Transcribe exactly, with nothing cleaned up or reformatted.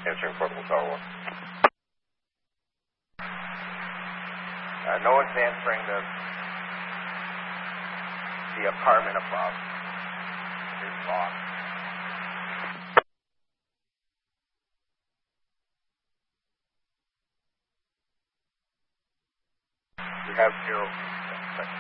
Answering Portable Tower one. Uh, no one's answering the the apartment above. Is lost. We have zero.